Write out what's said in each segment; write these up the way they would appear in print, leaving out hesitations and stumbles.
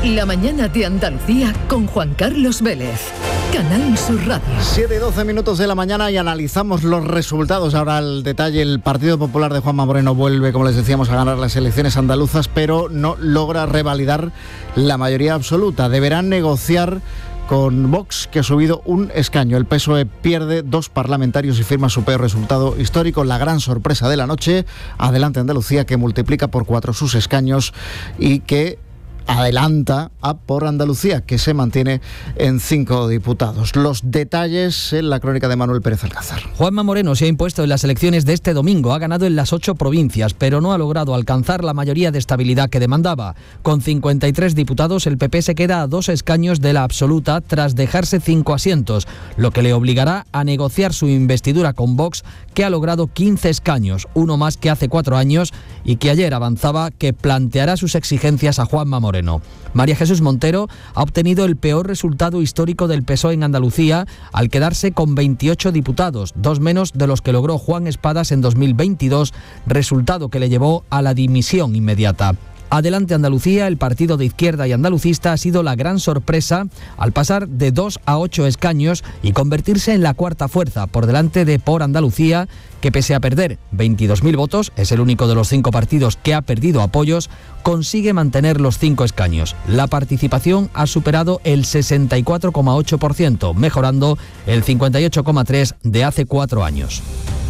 La mañana de Andalucía con Juan Carlos Vélez. Canal Sur Radio. 7:12 de la mañana y analizamos los resultados. Ahora al detalle, el Partido Popular de Juanma Moreno vuelve, como les decíamos, a ganar las elecciones andaluzas, pero no logra revalidar la mayoría absoluta. Deberán negociar con Vox, que ha subido un escaño. El PSOE pierde 2 parlamentarios y firma su peor resultado histórico. La gran sorpresa de la noche, Adelante Andalucía, que multiplica por 4 sus escaños y que adelanta a Por Andalucía, que se mantiene en 5 diputados. Los detalles en la crónica de Manuel Pérez Alcázar. Juanma Moreno se ha impuesto en las elecciones de este domingo. Ha ganado en las 8 provincias, pero no ha logrado alcanzar la mayoría de estabilidad que demandaba. Con 53 diputados, el PP se queda a 2 escaños de la absoluta tras dejarse 5 asientos, lo que le obligará a negociar su investidura con Vox, que ha logrado 15 escaños, uno más que hace 4 años, y que ayer avanzaba que planteará sus exigencias a Juanma Moreno. María Jesús Montero ha obtenido el peor resultado histórico del PSOE en Andalucía al quedarse con 28 diputados, 2 menos de los que logró Juan Espadas en 2022, resultado que le llevó a la dimisión inmediata. Adelante Andalucía, el partido de izquierda y andalucista, ha sido la gran sorpresa al pasar de 2 a 8 escaños y convertirse en la cuarta fuerza, por delante de Por Andalucía, que pese a perder 22.000 votos, es el único de los 5 partidos que ha perdido apoyos, consigue mantener los 5 escaños. La participación ha superado el 64,8%, mejorando el 58,3% de hace 4 años.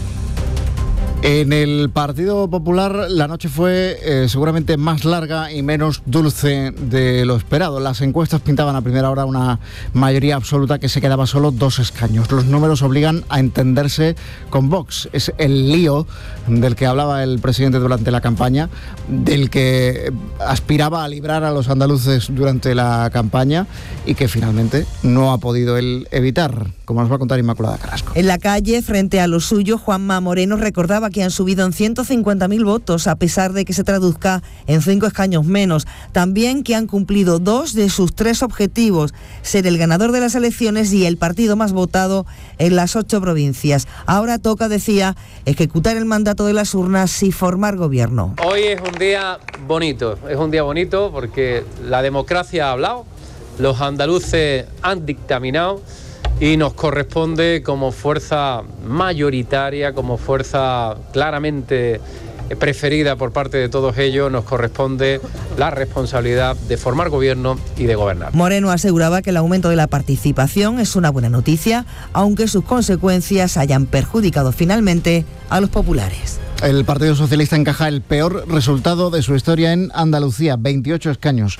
En el Partido Popular la noche fue seguramente más larga y menos dulce de lo esperado. Las encuestas pintaban a primera hora una mayoría absoluta que se quedaba solo 2 escaños. Los números obligan a entenderse con Vox. Es el lío del que hablaba el presidente durante la campaña, del que aspiraba a librar a los andaluces durante la campaña y que finalmente no ha podido él evitar, como nos va a contar Inmaculada Carrasco. En la calle, frente a los suyos, Juanma Moreno recordaba que han subido en 150.000 votos, a pesar de que se traduzca en 5 escaños menos. También que han cumplido 2 de sus 3 objetivos, ser el ganador de las elecciones y el partido más votado en las 8 provincias. Ahora toca, decía, ejecutar el mandato de las urnas y formar gobierno. Hoy es un día bonito porque la democracia ha hablado, los andaluces han dictaminado y nos corresponde como fuerza mayoritaria, como fuerza claramente preferida por parte de todos ellos, nos corresponde la responsabilidad de formar gobierno y de gobernar. Moreno aseguraba que el aumento de la participación es una buena noticia, aunque sus consecuencias hayan perjudicado finalmente a los populares. El Partido Socialista encaja el peor resultado de su historia en Andalucía, 28 escaños,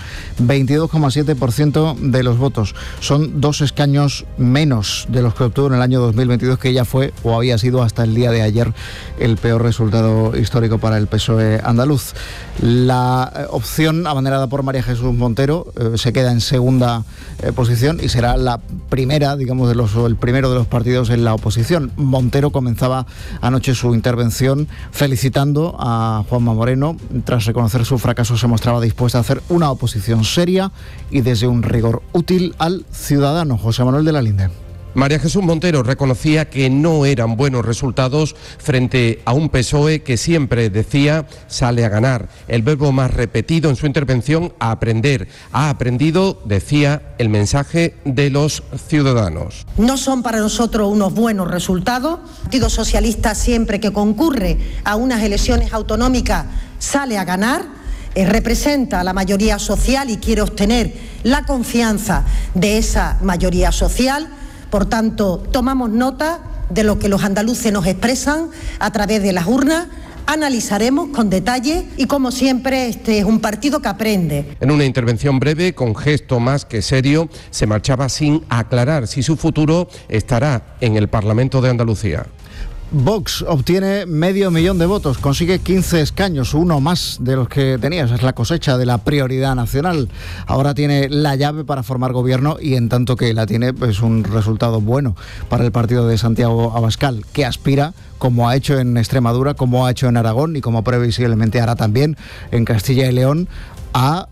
22,7% de los votos. Son 2 escaños menos de los que obtuvo en el año 2022, que ya fue o había sido hasta el día de ayer el peor resultado histórico para el PSOE andaluz. La opción abanderada por María Jesús Montero se queda en segunda posición y será la primera, digamos, el primero de los partidos en la oposición. Montero comenzaba anoche su intervención felicitando a Juanma Moreno. Tras reconocer su fracaso, se mostraba dispuesta a hacer una oposición seria y desde un rigor útil al ciudadano. José Manuel de la Linde. María Jesús Montero reconocía que no eran buenos resultados frente a un PSOE que siempre decía sale a ganar. El verbo más repetido en su intervención, a aprender. Ha aprendido, decía, el mensaje de los ciudadanos. No son para nosotros unos buenos resultados. El Partido Socialista, siempre que concurre a unas elecciones autonómicas, sale a ganar. Representa a la mayoría social y quiere obtener la confianza de esa mayoría social. Por tanto, tomamos nota de lo que los andaluces nos expresan a través de las urnas, analizaremos con detalle y, como siempre, este es un partido que aprende. En una intervención breve, con gesto más que serio, se marchaba sin aclarar si su futuro estará en el Parlamento de Andalucía. Vox obtiene 500.000 de votos, consigue 15 escaños, uno más de los que tenía. Esa es la cosecha de la prioridad nacional. Ahora tiene la llave para formar gobierno y en tanto que la tiene, pues un resultado bueno para el partido de Santiago Abascal, que aspira, como ha hecho en Extremadura, como ha hecho en Aragón y como previsiblemente hará también en Castilla y León, a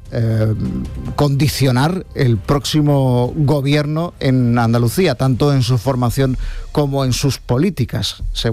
condicionar el próximo gobierno en Andalucía, tanto en su formación como en sus políticas.